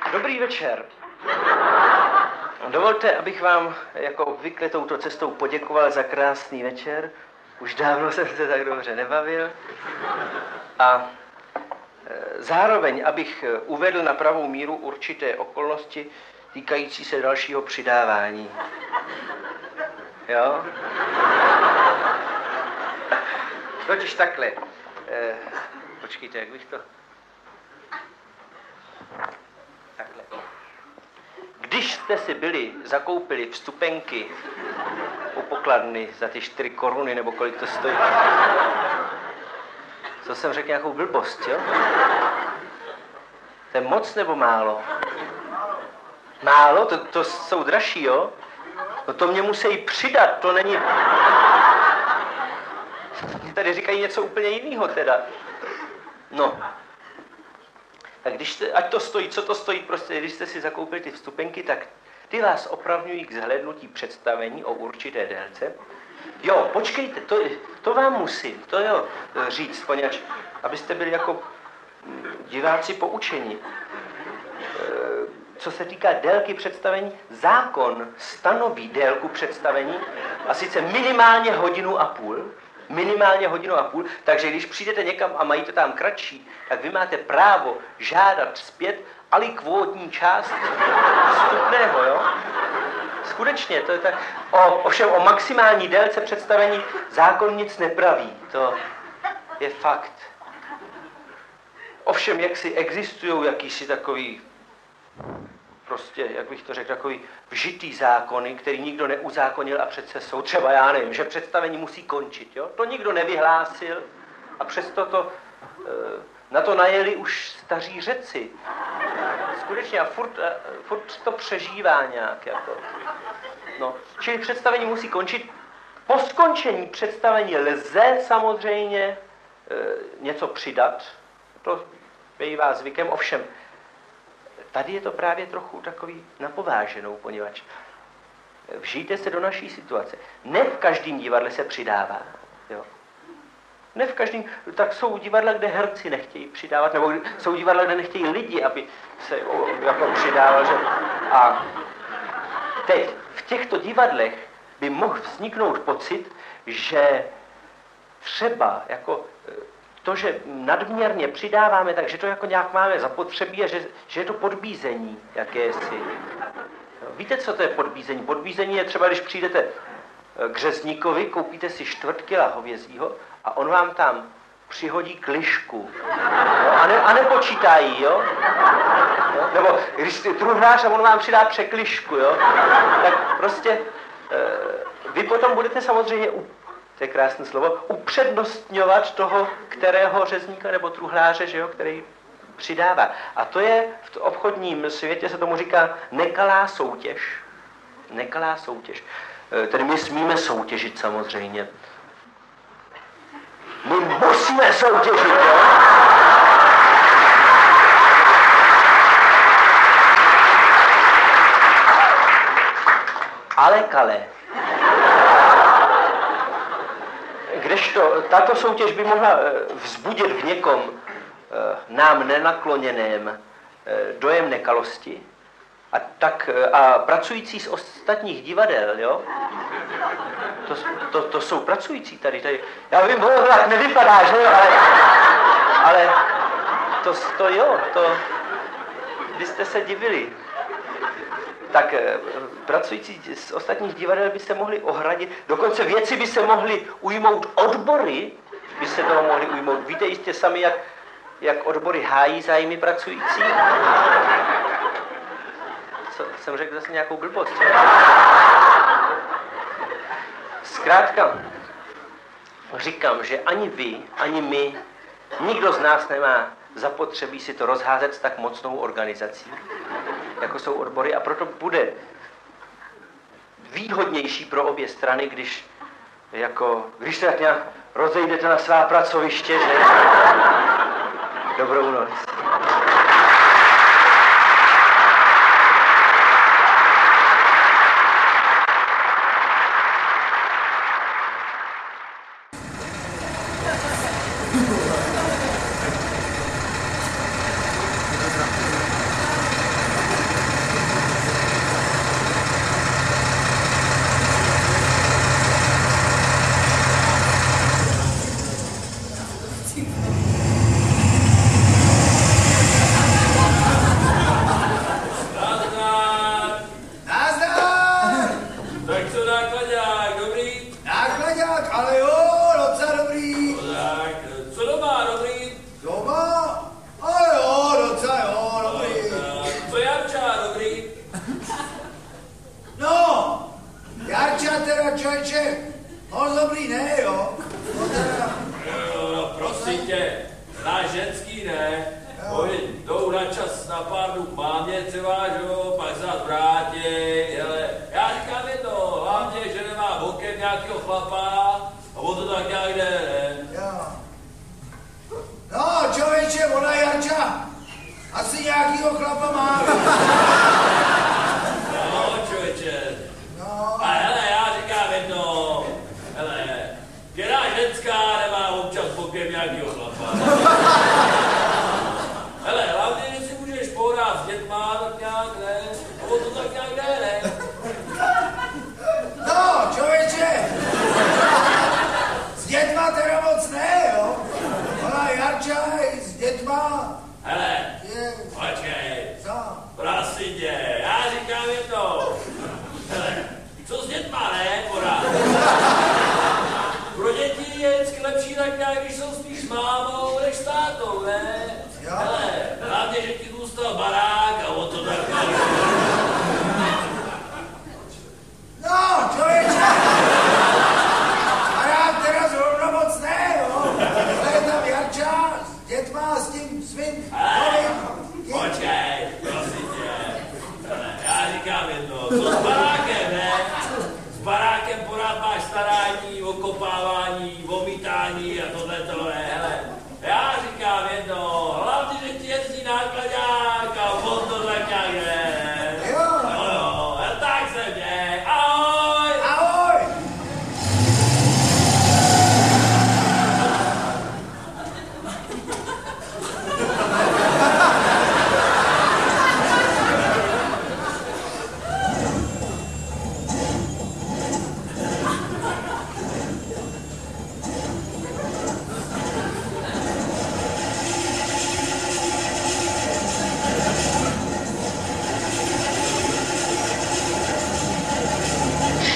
Dobrý večer. Dovolte, abych vám jako obvykle touto cestou poděkoval za krásný večer. Už dávno jsem se tak dobře nebavil. A zároveň, abych uvedl na pravou míru určité okolnosti týkající se dalšího přidávání. Jo? Totiž takhle. Počkejte, jak bych to... Takhle. Když jste si zakoupili vstupenky u pokladny za ty 4 koruny, nebo kolik to stojí. Co jsem řekl, nějakou blbost, jo? To je moc nebo málo? Málo? To jsou dražší, jo? No to mě musí přidat, to není... Tady říkají něco úplně jiného teda. No. Tak ať to stojí, co to stojí, prostě, když jste si zakoupili ty vstupenky, tak ty vás opravňují k zhlédnutí představení o určité délce. Jo, počkejte, to vám musím, říct, poněvadž, abyste byli jako diváci poučení. Co se týká délky představení, zákon stanoví délku představení a sice minimálně 1,5 hodiny. Minimálně 1,5 hodiny, takže když přijdete někam a mají to tam kratší, tak vy máte právo žádat zpět alikvótní část vstupného, jo? Skutečně, to je tak. Ovšem o maximální délce představení zákon nic nepraví, to je fakt. Ovšem, jak si existují jakýsi takový, prostě, jak bych to řekl, takový vžitý zákony, který nikdo neuzákonil a přece jsou třeba, já nevím, že představení musí končit, jo? To nikdo nevyhlásil a přesto na to najeli už staří Řeci. Skutečně a furt to přežívá nějak, jako. No, čili představení musí končit. Po skončení představení lze samozřejmě něco přidat, to bývá zvykem, ovšem tady je to právě trochu takový napováženou, poněvadž vžijte se do naší situace. Ne v každém divadle se přidává, jo. Ne v každém, tak jsou divadla, kde herci nechtějí přidávat, nebo jsou divadla, kde nechtějí lidi, aby se jako přidával, že... A teď v těchto divadlech by mohl vzniknout pocit, že třeba jako to, že nadměrně přidáváme, takže to jako nějak máme zapotřebí a že je to podbízení jakési. Víte, co to je podbízení? Podbízení je třeba, když přijdete k řezníkovi, koupíte si 1/4 kila hovězího a on vám tam přihodí klišku. Jo? A nepočítá jí, jo? Nebo když jste truhlář a on vám přidá překlišku, jo? Tak prostě vy potom budete samozřejmě to je krásné slovo, upřednostňovat toho, kterého řezníka nebo truhláře, že jo, který přidává. A to je v obchodním světě, se tomu říká nekalá soutěž. Nekalá soutěž. Tedy my smíme soutěžit samozřejmě. My musíme soutěžit, jo? Ale kale. Kdežto tato soutěž by mohla vzbudit v někom nám nenakloněném dojem nekalosti a pracující z ostatních divadel, jo? To jsou pracující tady. Já vím, ono to tak nevypadá, že jo, ale to byste se divili. Tak pracující z ostatních divadel by se mohli ohradit, dokonce věci by se mohly ujmout, odbory by se toho mohly ujmout. Víte jistě sami, jak odbory hájí zájmy pracující? Co jsem řekl zase nějakou blbost? Zkrátka, říkám, že ani vy, ani my, nikdo z nás nemá zapotřebí si to rozházet s tak mocnou organizací, jako jsou odbory, a proto bude výhodnější pro obě strany, když se tak nějak rozejdete na svá pracoviště, že? Dobrou noc. čas na pár dnů k mámě třeba, že jo, pak se nás vrátí, hele, já říkám je to, hlavně, že nemá bokem nějakého chlapa a on to tak nějak jde, ne? Jo. No, člověče, ona Janča, asi nějakýho chlapa má.